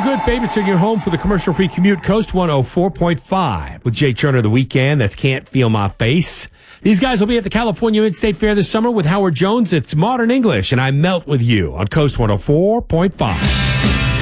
Good favorites in your home for the commercial-free commute. Coast 104.5 with Jay Turner the weekend. That's Can't Feel My Face. These guys will be at the California Mid-State Fair this summer with Howard Jones. It's Modern English, and I Melt With You on Coast 104.5.